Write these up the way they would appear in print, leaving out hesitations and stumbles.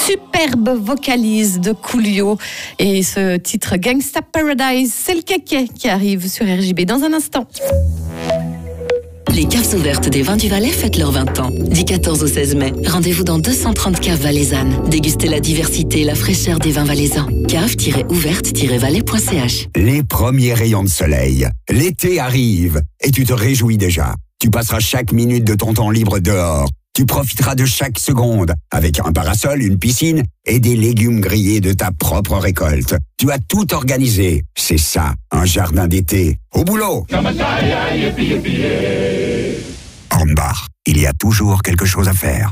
superbe vocalise de Coolio. Et ce titre Gangsta Paradise, c'est le Kéké qui arrive sur RJB dans un instant. Les caves ouvertes des vins du Valais fêtent leurs 20 ans. Du 14 au 16 mai, rendez-vous dans 230 caves valaisannes. Dégustez la diversité et la fraîcheur des vins valaisans. Cave-ouverte-valais.ch. Les premiers rayons de soleil. L'été arrive et tu te réjouis déjà. Tu passeras chaque minute de ton temps libre dehors. Tu profiteras de chaque seconde avec un parasol, une piscine et des légumes grillés de ta propre récolte. Tu as tout organisé. C'est ça, un jardin d'été. Au boulot! Hornbach, il y a toujours quelque chose à faire.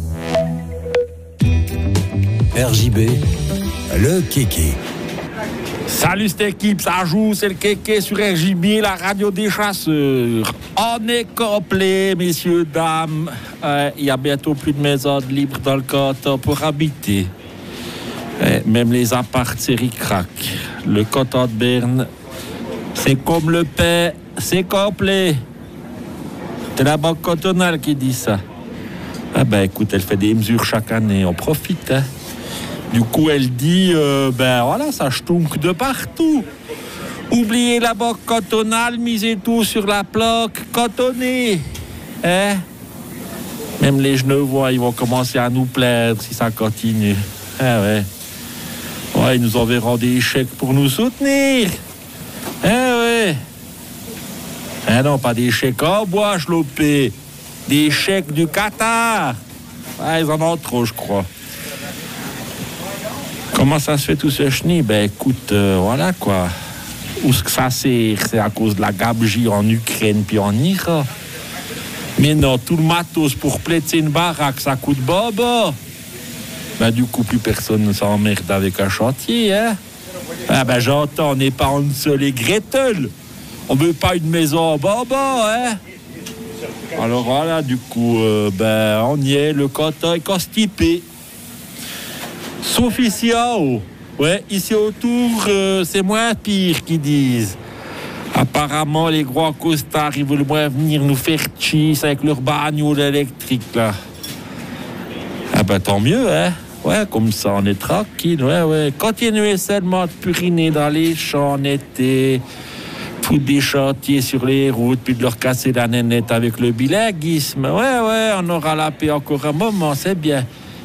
RJB, le Kéké. Salut cette équipe, ça joue, c'est le Kéké sur RJB, la radio des chasseurs. On est complet, messieurs, dames. Il y a bientôt plus de maisons libres dans le canton pour habiter. Même les apparts, c'est ric-rac. Le canton de Berne, c'est comme le pain, c'est complet. C'est la banque cantonale qui dit ça. Ah ben écoute, elle fait des mesures chaque année, on profite, hein. Du coup, elle dit, voilà, ça ch'tounk de partout. Oubliez la banque cantonale, misez tout sur la plaque cantonnée. Hein? Même les Genevois, ils vont commencer à nous plaindre si ça continue. Ah ouais. Ouais, ils nous enverront des chèques pour nous soutenir. Ah ouais. Ah non, pas des chèques en bois, chlopé. Des chèques du Qatar. Ouais, ils en ont trop, je crois. Comment ça se fait tout ce chenille? Ben écoute, voilà quoi. Où est-ce que ça sert? C'est à cause de la gabegie en Ukraine puis en Iran. Mais non, tout le matos pour pléter une baraque, ça coûte bobo. Ben du coup, plus personne ne s'emmerde avec un chantier, hein? Ah ben j'entends, on n'est pas en seul et Gretel. On veut pas une maison en bobo, hein? Alors voilà, du coup, on y est, le canton est constipé. Sauf ici en haut. Ouais, ici autour, c'est moins pire qu'ils disent. Apparemment, les gros costards, ils veulent moins venir nous faire cheese avec leur bagnole électrique, là. Ah ben, tant mieux, hein. Ouais, comme ça, on est tranquille, ouais. Continuez seulement de puriner dans les champs en été, foutre des chantiers sur les routes, puis de leur casser la nénette avec le bilinguisme. Ouais, on aura la paix encore un moment, c'est bien.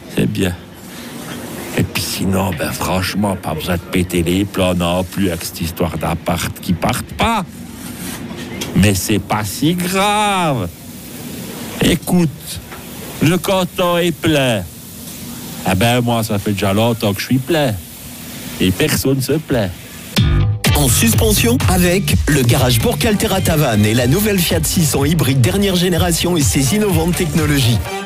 Et puis sinon, franchement, pas besoin de péter les plans non plus avec cette histoire d'appart qui partent pas. Mais c'est pas si grave. Écoute, le canton est plein. Ah moi, ça fait déjà longtemps que je suis plein. Et personne se plaint. En suspension avec le garage Bourg Altera Tavannes et la nouvelle Fiat 600 hybride dernière génération et ses innovantes technologies.